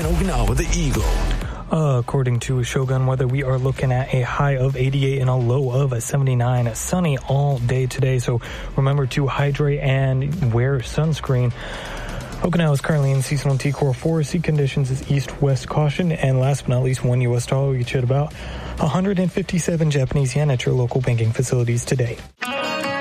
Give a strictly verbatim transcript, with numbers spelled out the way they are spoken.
Okinawa, the Eagle. Uh, according to Shogun Weather, we are looking at a high of eighty-eight and a low of seventy-nine. Sunny all day today, so remember to hydrate and wear sunscreen. Okinawa is currently in seasonal T-Core four. Sea conditions is east-west caution. And last but not least, one U S dollar will get you at about one hundred fifty-seven Japanese yen at your local banking facilities today.